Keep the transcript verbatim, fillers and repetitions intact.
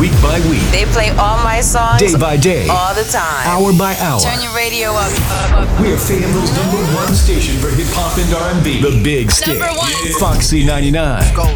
week by week. They play all my songs. Day by day. All the time. Hour by hour. Turn your radio up. We're Fayetteville's number one station for hip hop and R and B. The Big Stick. Number one. Foxy ninety-nine.